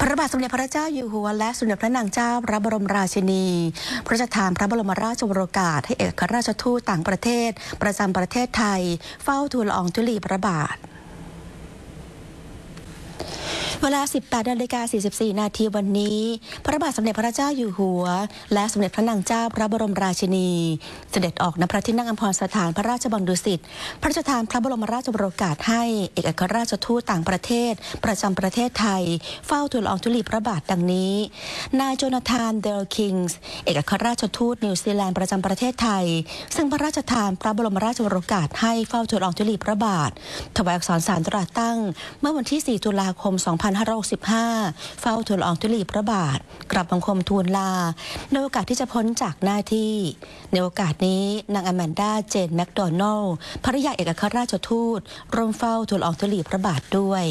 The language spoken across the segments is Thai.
พระบาทสมเด็จพระเจ้าอยู่หัวและสมเด็จพระนางเจ้าพระบรมราชินีพระราชทานพระบรมราชโองการให้เอกอัครราชทูตต่างประเทศประจำประเทศไทยเฝ้าทูลละอองธุลีพระบาทเวลา 18:44 นาทีวันนี้พระบาทสมเด็จพระเจ้าอยู่หัวและสมเด็จพระนางเจ้าพระบรมราชินีเสด็จออกณพระที่นั่งอัมพรสถานพระราชวังดุสิตพระราชทานพระบรมราชโองการให้เอกอัครราชทูตต่างประเทศประจำประเทศไทยเฝ้าทูลละอองธุลีพระบาทดังนี้นายโจนาธานเดลคิงส์เอกอัครราชทูตนิวซีแลนด์ประจำประเทศไทยซึ่งพระราชทานพระบรมราชโองการให้เฝ้าทูลละอองธุลีพระบาทถวายอักษรศาลตราตั้งเมื่อวันที่ 4 ตุลาคม 2565 เฝ้าทูลละอองธุลีพระบาทกราบบังคมทูลลาในโอกาสที่จะพ้นจากหน้าที่ในโอกาสนี้นางอแมนดาเจนแมคโดนัลด์ภริยาเอกอัครราชทูตร่วมเฝ้าทูลละอองธุลีพระบาทด้วย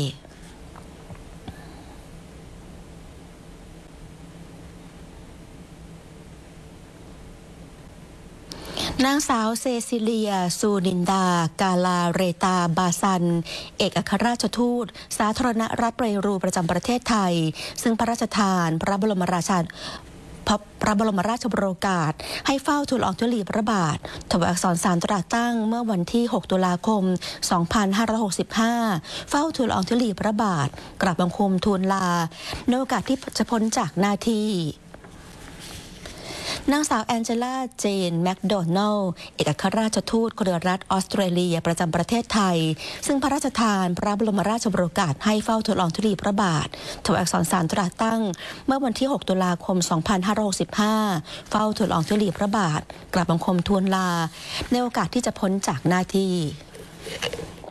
นางสาวเซซิเลียซูนินดากาลาเรตาบาซันเอกอัครราชทูตสาธารณรัฐเปรูประจำประเทศไทยซึ่งพระราชทานพระบรมราชโองการให้เฝ้าทูลละอองธุลีพระบาทถวายอักษรศาลตราตั้งเมื่อวันที่ 6 ตุลาคม 2565 เฝ้าทูลละอองธุลีพระบาทกราบบังคมทูลลาในโอกาสที่จะพ้นจากหน้าที่นางสาวแองเจล่าเจนแมคโดนัลด์เอกอัครราชทูตเครือรัฐออสเตรเลียประจำประเทศไทยซึ่งพระราชทานพระบรมราชโองการให้เฝ้าทูลละอองธุลีพระบาทถวายอักษรศาลตราตั้งเมื่อวันที่ 6 ตุลาคม 2565 เฝ้าทูลละอองธุลีพระบาทกราบบังคมทูลลาในโอกาสที่จะพ้นจากหน้าที่